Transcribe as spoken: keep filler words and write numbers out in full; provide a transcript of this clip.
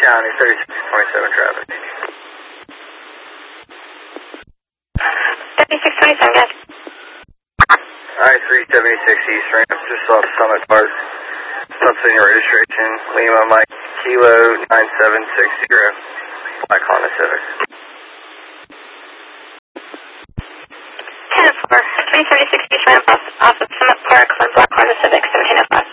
County, thirty-six twenty-seven traffic. thirty-six twenty-seven, guys. I three seventy-six East Ramp, just off Summit Park. Sub-senior registration, Lima Mike Kilo nine seven six zero, Black Honda Civic. ten four, three seventy-six East Ramp off, off of Summit Park, on Black Honda Civic, seventeen oh five.